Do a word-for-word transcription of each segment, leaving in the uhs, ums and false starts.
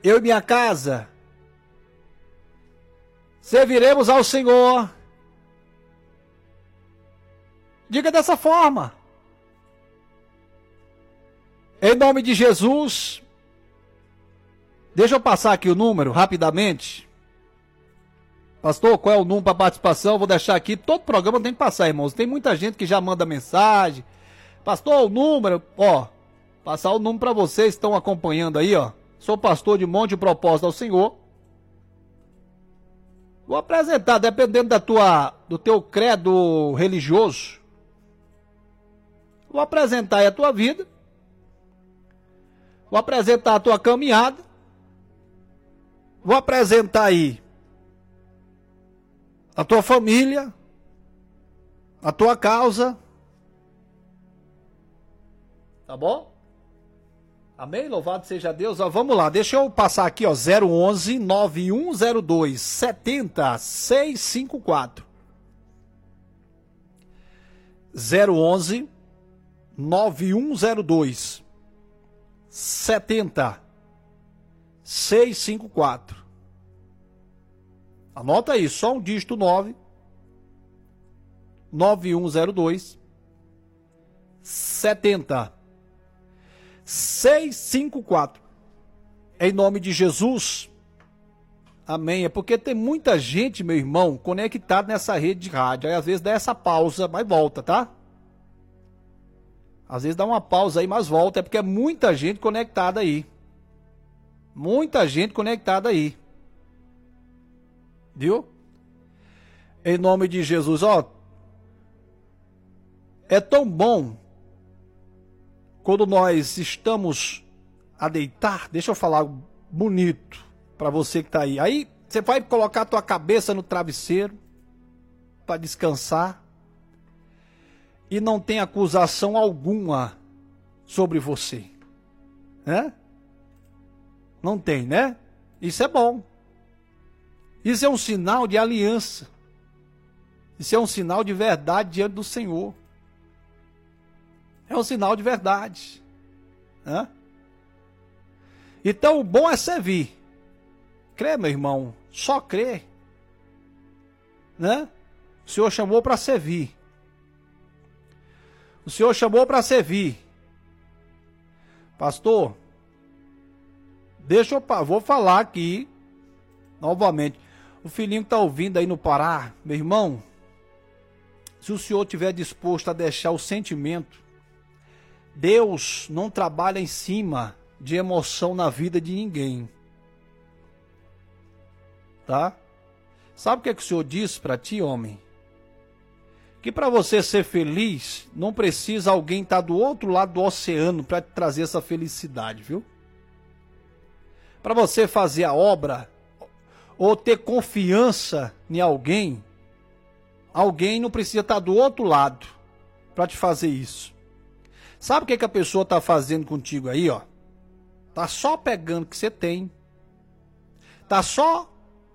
eu e minha casa serviremos ao Senhor. Diga dessa forma. Em nome de Jesus. Deixa eu passar aqui o número rapidamente. Pastor, qual é o número para participação? Vou deixar aqui. Todo programa tem que passar, irmãos. Tem muita gente que já manda mensagem. Pastor, o número, ó. Passar o número para vocês que estão acompanhando aí, ó. Sou pastor de Monte de Propósito ao Senhor. Vou apresentar, dependendo da tua, do teu credo religioso. Vou apresentar aí a tua vida. Vou apresentar a tua caminhada. Vou apresentar aí a tua família, a tua causa. Tá bom? Amém? Louvado seja Deus. Ó, vamos lá, deixa eu passar aqui, ó, zero onze, nove um zero dois, sete zero seis cinco quatro. zero onze, nove um zero dois, sete zero seis cinco quatro. Anota aí, só um dígito nove, nove um zero dois, sete zero seis cinco quatro. Em nome de Jesus. Amém. É porque tem muita gente, meu irmão, conectado nessa rede de rádio. Aí às vezes dá essa pausa, mas volta, tá? Às vezes dá uma pausa aí, mas volta. É porque é muita gente conectada aí. Muita gente conectada aí. Viu? Em nome de Jesus, ó. É tão bom quando nós estamos a deitar. Deixa eu falar bonito para você que tá aí. Aí você vai colocar a tua cabeça no travesseiro para descansar e não tem acusação alguma sobre você, né? Não tem, né? Isso é bom. Isso é um sinal de aliança. Isso é um sinal de verdade diante do Senhor. É um sinal de verdade, né? Então o bom é servir. Crê, meu irmão, só crê, né? O Senhor chamou para servir. O Senhor chamou para servir. Pastor, deixa eu, vou falar aqui novamente. O filhinho que está ouvindo aí no Pará, meu irmão, se o senhor estiver disposto a deixar o sentimento, Deus não trabalha em cima de emoção na vida de ninguém. Tá? Sabe o que é que o Senhor diz para ti, homem? Que para você ser feliz, não precisa alguém estar do outro lado do oceano para te trazer essa felicidade, viu? Para você fazer a obra, ou ter confiança em alguém, alguém não precisa estar do outro lado para te fazer isso. Sabe o que, que a pessoa está fazendo contigo aí, ó? Tá só pegando o que você tem. Tá só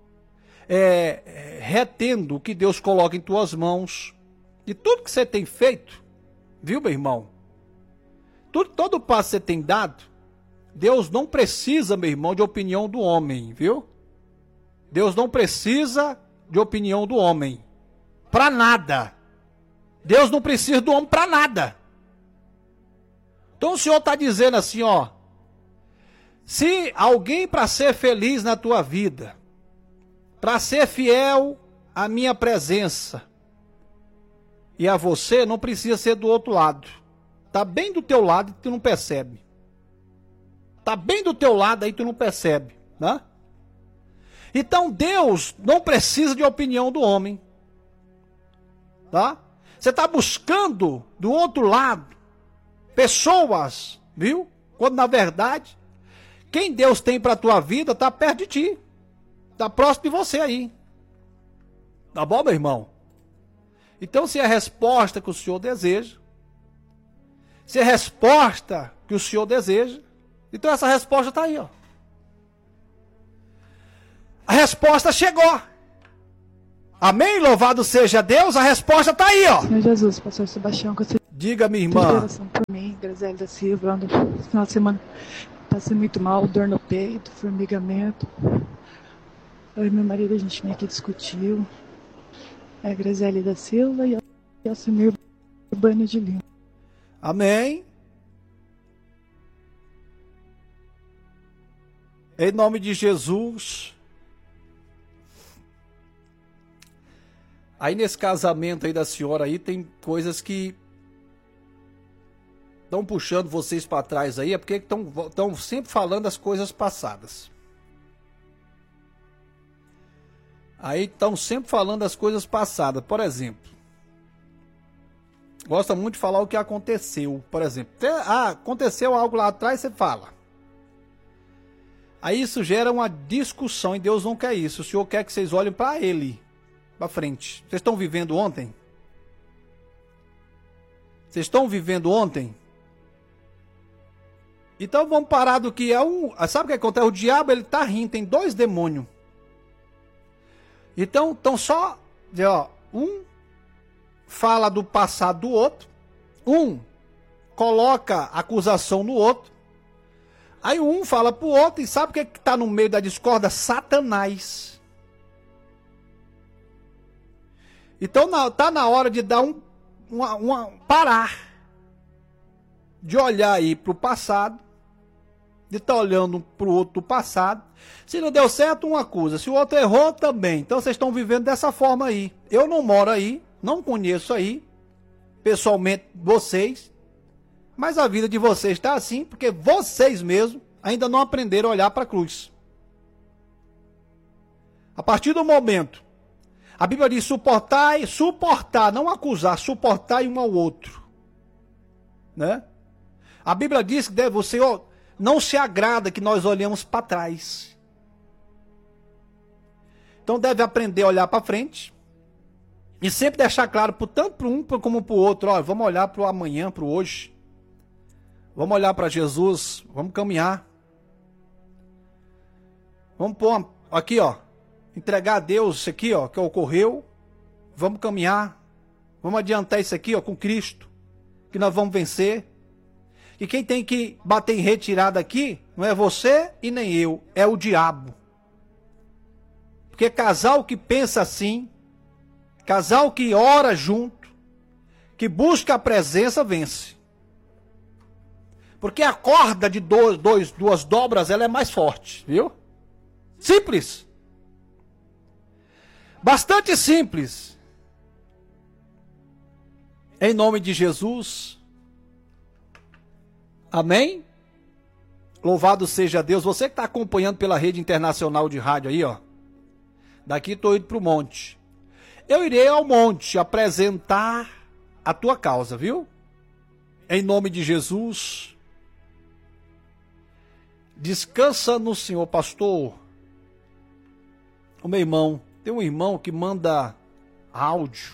é, retendo o que Deus coloca em tuas mãos. E tudo que você tem feito, viu, meu irmão? Tudo, todo passo que você tem dado, Deus não precisa, meu irmão, de opinião do homem, viu? Deus não precisa de opinião do homem. Para nada. Deus não precisa do homem para nada. Então o Senhor está dizendo assim, ó. Se alguém para ser feliz na tua vida, para ser fiel à minha presença e a você, não precisa ser do outro lado. Está bem do teu lado e tu não percebe. Está bem do teu lado aí tu não percebe, né? Então Deus não precisa de opinião do homem. Tá? Você está buscando do outro lado pessoas, viu? Quando na verdade, quem Deus tem para a tua vida está perto de ti. Está próximo de você aí. Tá bom, meu irmão? Então se é a resposta que o Senhor deseja, se é a resposta que o Senhor deseja, então essa resposta está aí, ó. A resposta chegou. Amém? Louvado seja Deus, a resposta está aí, ó. Senhor Jesus, pastor Sebastião, que você... Diga, minha irmã. Oração por mim, Graziele da Silva. No final de semana passei muito mal, dor no peito, formigamento. Eu e meu marido, a gente meio que discutiu. É a Graziele da Silva e o Alcimir Urbano de Lima. Amém. Em nome de Jesus. Aí nesse casamento aí da senhora aí tem coisas que estão puxando vocês para trás aí, é porque estão sempre falando as coisas passadas. Aí estão sempre falando as coisas passadas. Por exemplo, gosta muito de falar o que aconteceu. Por exemplo, ah, aconteceu algo lá atrás, você fala. Aí isso gera uma discussão e Deus não quer isso. O Senhor quer que vocês olhem para Ele, para frente. Vocês estão vivendo ontem? Vocês estão vivendo ontem? Então vamos parar do que é um... Sabe o que acontece? O diabo, ele tá rindo, tem dois demônios. Então, então só... Ó, um fala do passado do outro. Um coloca acusação no outro. Aí um fala pro outro e sabe o que que tá no meio da discórdia? Satanás. Então na, tá na hora de dar um... Uma, uma, parar. De olhar aí pro passado. De estar tá olhando para o outro do passado. Se não deu certo, um acusa. Se o outro errou, também. Então vocês estão vivendo dessa forma aí. Eu não moro aí, não conheço aí, pessoalmente, vocês. Mas a vida de vocês está assim, porque vocês mesmos ainda não aprenderam a olhar para a cruz. A partir do momento, a Bíblia diz suportar e suportar, não acusar, suportar um ao outro. Né? A Bíblia diz que deve, você... Ó, não se agrada que nós olhemos para trás. Então deve aprender a olhar para frente. E sempre deixar claro, por tanto para um como para o outro. Ó, vamos olhar para o amanhã, para o hoje. Vamos olhar para Jesus. Vamos caminhar. Vamos pôr uma, aqui, ó. Entregar a Deus isso aqui, ó, que ocorreu. Vamos caminhar. Vamos adiantar isso aqui, ó, com Cristo. Que nós vamos vencer. E quem tem que bater em retirada aqui não é você e nem eu, é o diabo. Porque casal que pensa assim, casal que ora junto, que busca a presença, vence. Porque a corda de dois, dois, duas dobras, ela é mais forte, viu? Simples. Bastante simples. Em nome de Jesus... Amém? Louvado seja Deus. Você que está acompanhando pela rede internacional de rádio aí, ó. Daqui estou indo para o monte. Eu irei ao monte apresentar a tua causa, viu? Em nome de Jesus. Descansa no Senhor, pastor. O meu irmão, tem um irmão que manda áudio.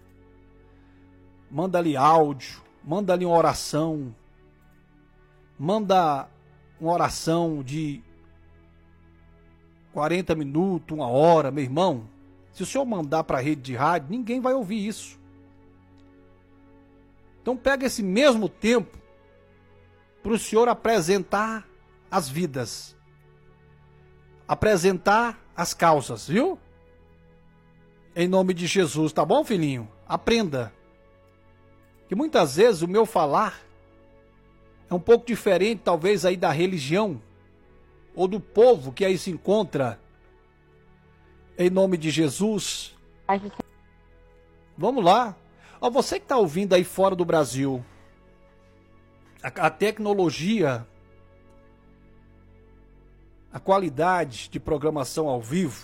Manda ali áudio. Manda ali uma oração. Manda uma oração de quarenta minutos, uma hora, meu irmão. Se o senhor mandar para a rede de rádio, ninguém vai ouvir isso. Então pega esse mesmo tempo para o senhor apresentar as vidas. Apresentar as causas, viu? Em nome de Jesus, tá bom, filhinho? Aprenda. Que muitas vezes o meu falar é um pouco diferente, talvez, aí da religião ou do povo que aí se encontra. Em nome de Jesus. Vamos lá. Ó, você que está ouvindo aí fora do Brasil, a, a tecnologia, a qualidade de programação ao vivo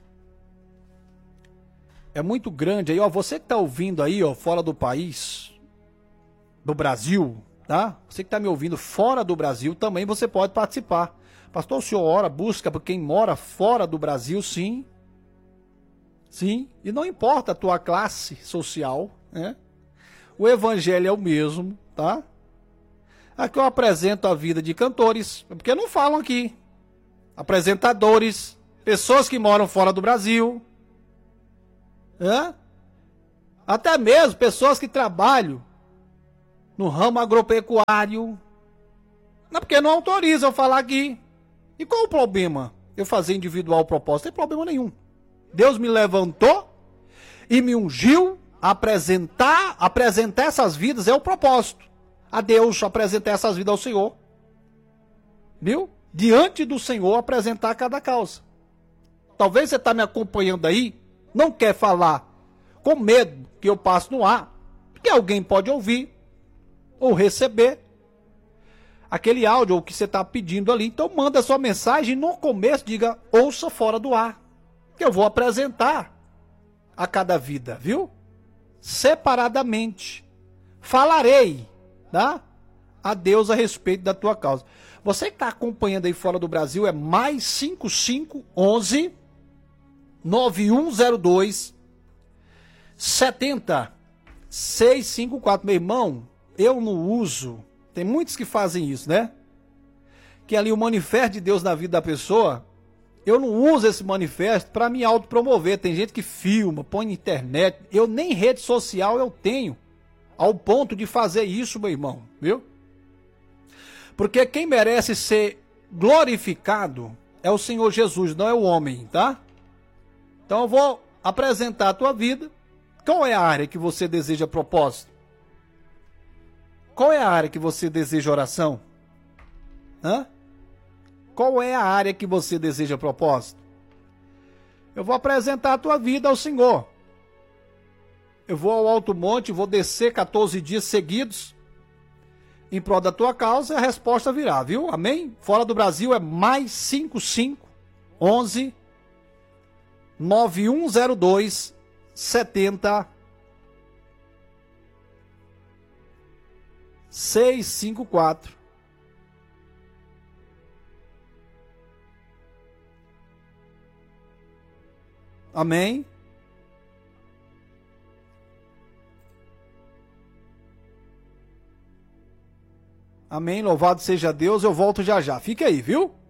é muito grande aí. Ó, você que está ouvindo aí, ó, fora do país, do Brasil, tá? Você que está me ouvindo fora do Brasil, também você pode participar. Pastor, o senhor ora, busca por quem mora fora do Brasil, sim. Sim, e não importa a tua classe social, né? O evangelho é o mesmo, tá? Aqui eu apresento a vida de cantores, porque não falam aqui. Apresentadores, pessoas que moram fora do Brasil, né? Até mesmo pessoas que trabalham no ramo agropecuário. Não, porque não autoriza eu falar aqui. E qual o problema eu fazer individual propósito? Não tem problema nenhum. Deus me levantou e me ungiu a apresentar, apresentar essas vidas, é o propósito. A Deus apresentar essas vidas ao Senhor. Viu? Diante do Senhor apresentar cada causa. Talvez você está me acompanhando aí, não quer falar com medo que eu passe no ar, porque alguém pode ouvir ou receber aquele áudio que você está pedindo ali. Então manda sua mensagem e no começo diga, ouça fora do ar, que eu vou apresentar a cada vida, viu? Separadamente. Falarei, tá? A Deus a respeito da tua causa. Você que está acompanhando aí fora do Brasil é mais cinco cinco onze nove um zero dois sete zero seis cinco quatro. Meu irmão, eu não uso. Tem muitos que fazem isso, né? Que ali o manifesto de Deus na vida da pessoa, eu não uso esse manifesto para me autopromover. Tem gente que filma, põe na internet. Eu nem rede social eu tenho ao ponto de fazer isso, meu irmão, viu? Porque quem merece ser glorificado é o Senhor Jesus, não é o homem, tá? Então eu vou apresentar a tua vida. Qual é a área que você deseja propósito? Qual é a área que você deseja oração? Hã? Qual é a área que você deseja propósito? Eu vou apresentar a tua vida ao Senhor. Eu vou ao Alto Monte, vou descer quatorze dias seguidos em prol da tua causa e a resposta virá, viu? Amém? Fora do Brasil é mais cinco cinco onze nove um zero dois sete zero seis cinco quatro. Amém? Amém, louvado seja Deus, eu volto já já. Fica aí, viu?